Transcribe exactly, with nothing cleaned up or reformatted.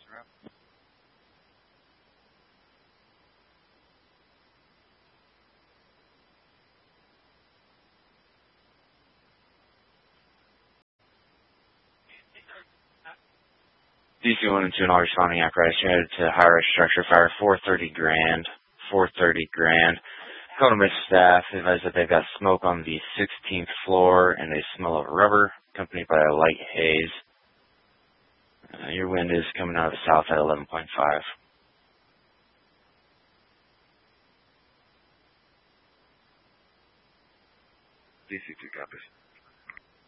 D C one and two and all responding apparatus headed to high-rise structure fire four thirty grand. four thirty grand. Conomis staff advised that they've got smoke on the sixteenth floor and a smell of rubber, accompanied by a light haze. Uh, your wind is coming out of the south at eleven point five.